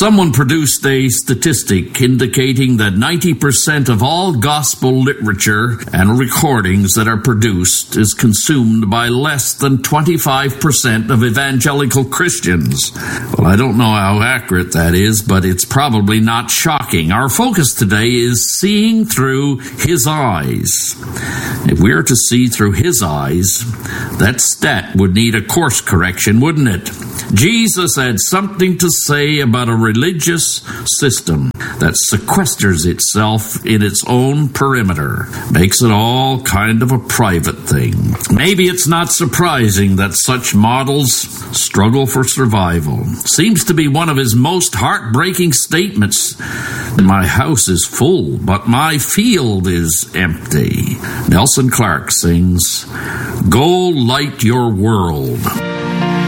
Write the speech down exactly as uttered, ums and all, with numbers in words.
Someone produced a statistic indicating that ninety percent of all gospel literature and recordings that are produced is consumed by less than twenty-five percent of evangelical Christians. Well, I don't know how accurate that is, but it's probably not shocking. Our focus today is seeing through his eyes. If we are to see through his eyes, that stat would need a course correction, wouldn't it? Jesus had something to say about a religious system that sequesters itself in its own perimeter, makes it all kind of a private thing. Maybe it's not surprising that such models struggle for survival. Seems to be one of his most heartbreaking statements. My house is full, but my field is empty. Nelson Clark sings, "Go light your world."